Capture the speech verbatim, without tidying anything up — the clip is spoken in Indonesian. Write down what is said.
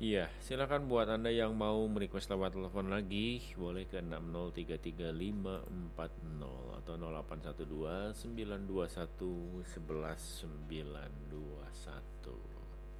Iya, silakan buat Anda yang mau merequest lewat telepon lagi, boleh ke enam nol tiga tiga lima empat nol atau nol delapan satu dua sembilan dua satu satu satu sembilan dua satu.